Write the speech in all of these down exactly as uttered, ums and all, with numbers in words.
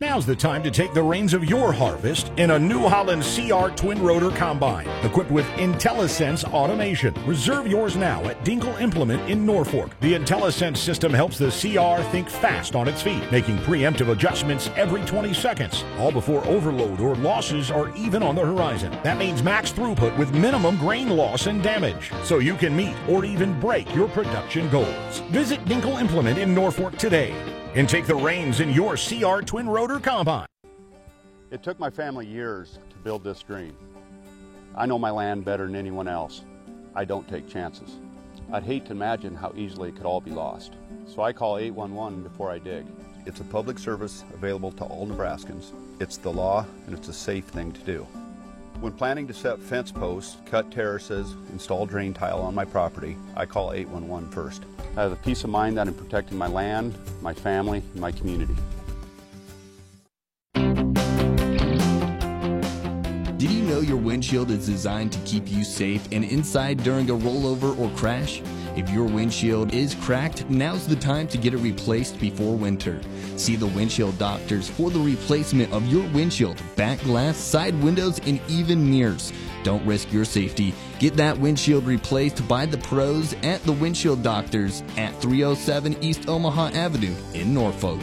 Now's the time to take the reins of your harvest in a New Holland C R Twin Rotor Combine, equipped with IntelliSense automation. Reserve yours now at Dinkle Implement in Norfolk. The IntelliSense system helps the C R think fast on its feet, making preemptive adjustments every twenty seconds, all before overload or losses are even on the horizon. That means max throughput with minimum grain loss and damage, so you can meet or even break your production goals. Visit Dinkle Implement in Norfolk today and take the reins in your C R Twin Rotor Combine. It took my family years to build this dream. I know my land better than anyone else. I don't take chances. I'd hate to imagine how easily it could all be lost. So I call eight one one before I dig. It's a public service available to all Nebraskans. It's the law, and it's a safe thing to do. When planning to set fence posts, cut terraces, install drain tile on my property, I call eight one one first. I have the peace of mind that I'm protecting my land, my family, and my community. Did you know your windshield is designed to keep you safe and inside during a rollover or crash? If your windshield is cracked, now's the time to get it replaced before winter. See the windshield doctors for the replacement of your windshield, back glass, side windows, and even mirrors. Don't risk your safety. Get that windshield replaced by the pros at the Windshield Doctors at three oh seven East Omaha Avenue in Norfolk.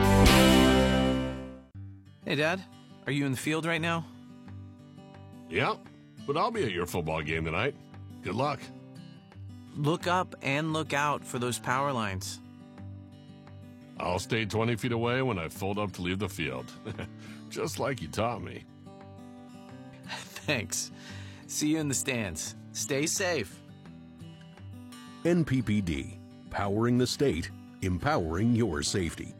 Hey, Dad, are you in the field right now? Yeah, but I'll be at your football game tonight. Good luck. Look up and look out for those power lines. I'll stay twenty feet away when I fold up to leave the field. Just like you taught me. Thanks. See you in the stands. Stay safe. N P P D, powering the state, empowering your safety.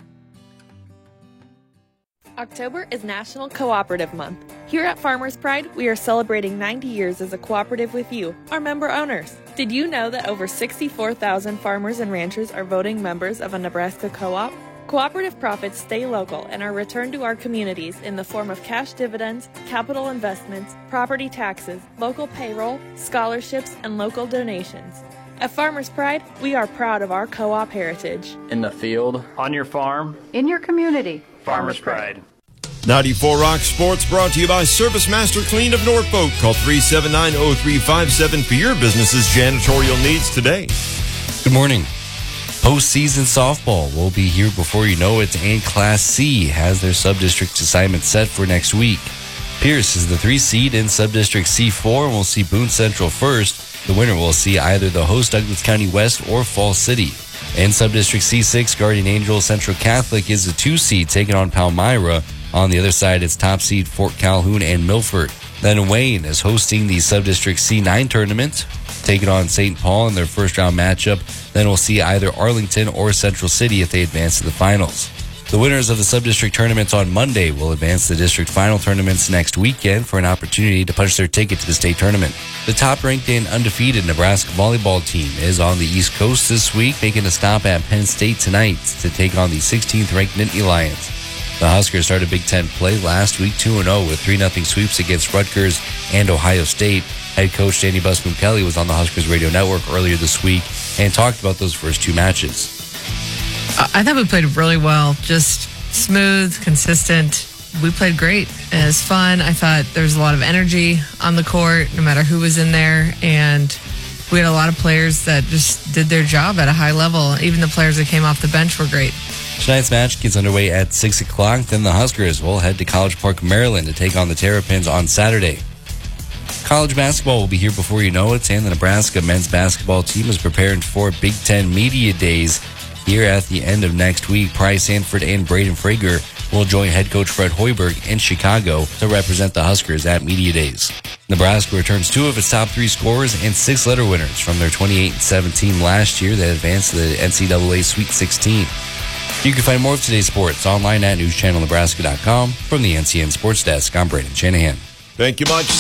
October is National Cooperative Month. Here at Farmers Pride, we are celebrating ninety years as a cooperative with you, our member owners. Did you know that over sixty-four thousand farmers and ranchers are voting members of a Nebraska co-op? Cooperative profits stay local and are returned to our communities in the form of cash dividends, capital investments, property taxes, local payroll, scholarships, and local donations. At Farmers Pride, we are proud of our co-op heritage. In the field, on your farm, in your community. Farmers Pride. ninety-four Rock Sports brought to you by Service Master Clean of Norfolk. Call three seven nine, oh three five seven for your business's janitorial needs today. Good morning. Postseason softball will be here before you know it, and Class C has their sub-district assignment set for next week. Pierce is the three seed in sub-district C four, and we'll see Boone Central first. The winner will see either the host Douglas County West or Fall City. In sub-district C six, Guardian Angels Central Catholic is the two seed taking on Palmyra. On the other side, it's top seed Fort Calhoun and Milford. Then Wayne is hosting the sub-district C nine tournament, taking on Saint Paul in their first round matchup. Then we'll see either Arlington or Central City if they advance to the finals. The winners of the sub-district tournaments on Monday will advance to the district final tournaments next weekend for an opportunity to punch their ticket to the state tournament. The top-ranked and undefeated Nebraska volleyball team is on the East Coast this week, making a stop at Penn State tonight to take on the sixteenth-ranked Nittany Lions. The Huskers started Big Ten play last week two and oh with three nothing sweeps against Rutgers and Ohio State. Head coach Danny Busboom Kelly was on the Huskers radio network earlier this week and talked about those first two matches. I thought we played really well, just smooth, consistent. We played great. It was fun. I thought there was a lot of energy on the court, no matter who was in there, and we had a lot of players that just did their job at a high level. Even the players that came off the bench were great. Tonight's match gets underway at six o'clock. Then the Huskers will head to College Park, Maryland to take on the Terrapins on Saturday. College basketball will be here before you know it, and the Nebraska men's basketball team is preparing for Big Ten Media Days here at the end of next week. Price Sanford and Braden Frager will join head coach Fred Hoiberg in Chicago to represent the Huskers at Media Days. Nebraska returns two of its top three scorers and six letter winners from their twenty-eight and seven team last year that advanced to the N C double A Sweet sixteen. You can find more of today's sports online at news channel nebraska dot com. From the N C N Sports Desk, I'm Brandon Shanahan. Thank you much.